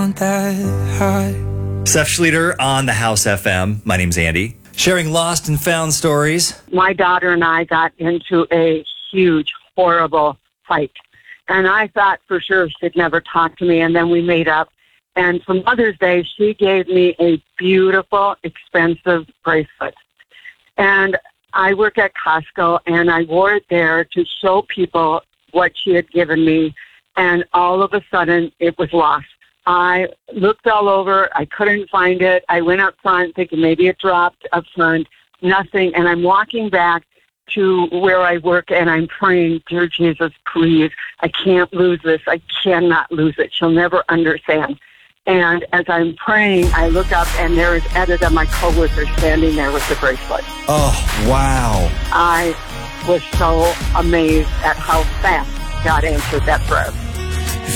Seth Schlueter on the House FM. My name's Andy. Sharing lost and found stories. My daughter and I got into a huge, horrible fight. And I thought for sure she'd never talk to me. And then we made up. And for Mother's Day, she gave me a beautiful, expensive bracelet. And I work at Costco, and I wore it there to show people what she had given me. And all of a sudden, it was lost. I looked all over. I couldn't find it. I went up front thinking maybe it dropped up front. Nothing. And I'm walking back to where I work, and I'm praying, dear Jesus, please, I can't lose this. I cannot lose it. She'll never understand. And as I'm praying, I look up, and there is Edita, my coworker, standing there with the bracelet. Oh, wow. I was so amazed at how fast God answered that prayer.